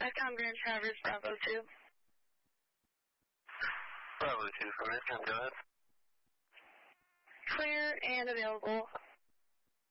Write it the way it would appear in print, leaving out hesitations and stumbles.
Icon Grand Traverse, Bravo 2. Bravo 2 from Icon, go ahead. Clear and available.